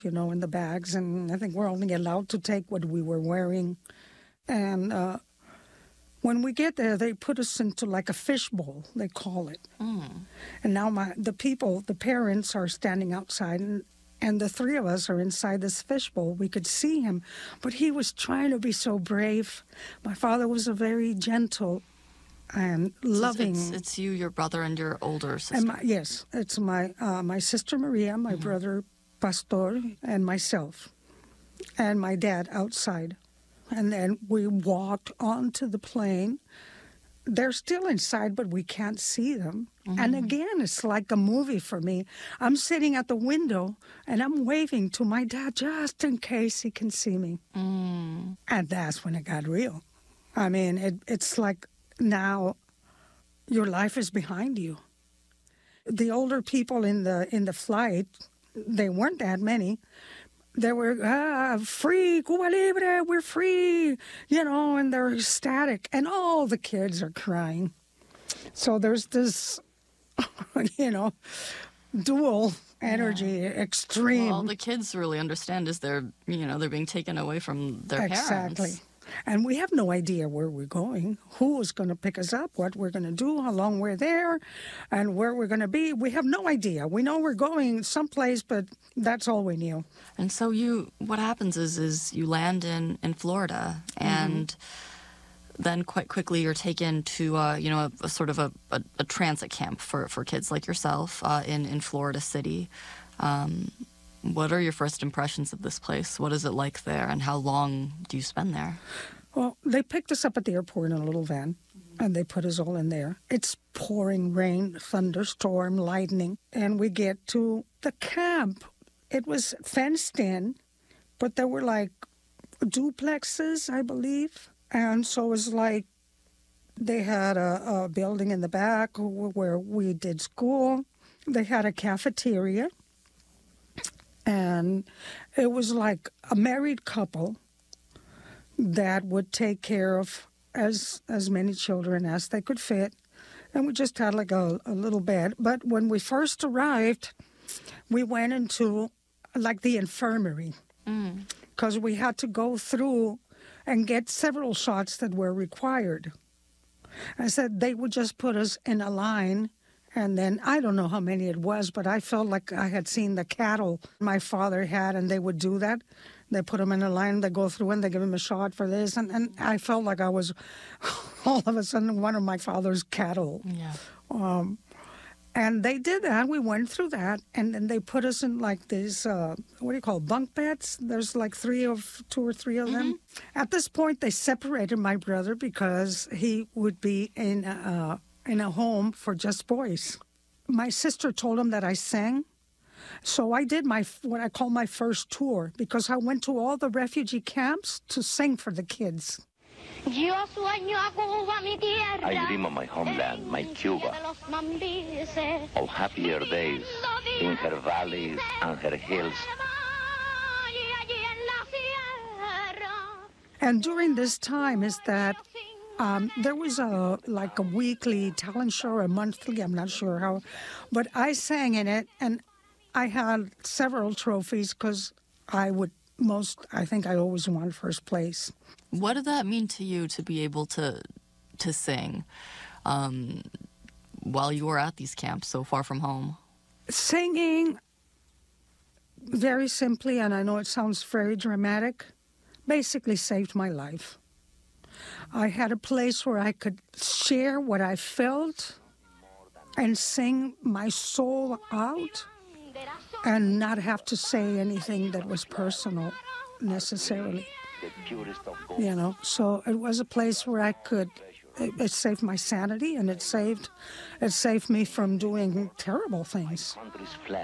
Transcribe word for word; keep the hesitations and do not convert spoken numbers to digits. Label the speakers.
Speaker 1: you know, in the bags. And I think we're only allowed to take what we were wearing. And uh, when we get there, they put us into like a fishbowl, they call it.
Speaker 2: Mm.
Speaker 1: And now my the people, the parents are standing outside, and, and the three of us are inside this fishbowl. We could see him, but he was trying to be so brave. My father was a very gentle and loving.
Speaker 2: So it's, it's you, your brother, and your older sister.
Speaker 1: And my, yes, it's my uh, my sister Maria, my mm-hmm. brother Pastor, and myself, and my dad outside. And then we walked onto the plane. They're still inside, but we can't see them. Mm-hmm. And again, it's like a movie for me. I'm sitting at the window, and I'm waving to my dad just in case he can see me.
Speaker 2: Mm.
Speaker 1: And that's when it got real. I mean, it, it's like now your life is behind you. The older people in the in the flight, they weren't that many. They were, ah, free, Cuba Libre, we're free, you know, and they're ecstatic. And all the kids are crying. So there's this, you know, dual energy, yeah. extreme.
Speaker 2: Well, all the kids really understand is they're, you know, they're being taken away from their
Speaker 1: exactly.
Speaker 2: parents.
Speaker 1: Exactly. And we have no idea where we're going, who is going to pick us up, what we're going to do, how long we're there, and where we're going to be. We have no idea. We know we're going someplace, but that's all we knew.
Speaker 2: And so you, what happens is, is you land in, in Florida, and mm-hmm. then quite quickly you're taken to, uh, you know, a, a sort of a, a, a transit camp for, for kids like yourself uh, in, in Florida City. Um, What are your first impressions of this place? What is it like there, and how long do you spend there?
Speaker 1: Well, they picked us up at the airport in a little van, mm-hmm. and they put us all in there. It's pouring rain, thunderstorm, lightning, and we get to the camp. It was fenced in, but there were like duplexes, I believe, and so it was like they had a, a building in the back where we did school. They had a cafeteria. And it was like a married couple that would take care of as as many children as they could fit. And we just had like a, a little bed. But when we first arrived, we went into like the infirmary because mm. we had to go through and get several shots that were required. I said they would just put us in a line. And then, I don't know how many it was, but I felt like I had seen the cattle my father had, and they would do that. They put them in a line, they go through, and they give him a shot for this. And, and I felt like I was, all of a sudden, one of my father's cattle.
Speaker 2: Yeah.
Speaker 1: Um, and they did that. We went through that, and then they put us in, like, these, uh, what do you call it, bunk beds? There's, like, three of, two or three of mm-hmm. them. At this point, they separated my brother because he would be in a... Uh, in a home for just boys. My sister told him that I sang, so I did my what I call my first tour, because I went to all the refugee camps to sing for the kids.
Speaker 3: I dream of my homeland, my Cuba, of happier days in her valleys and her hills.
Speaker 1: And during this time is that Um, there was a like a weekly talent show or a monthly, I'm not sure how, but I sang in it, and I had several trophies because I would most, I think I always won first place.
Speaker 2: What did that mean to you to be able to to sing um, while you were at these camps so far from home?
Speaker 1: Singing, very simply, and I know it sounds very dramatic, basically saved my life. I had a place where I could share what I felt and sing my soul out and not have to say anything that was personal necessarily. You know, so it was a place where I could, it, it saved my sanity, and it saved, it saved me from doing terrible things.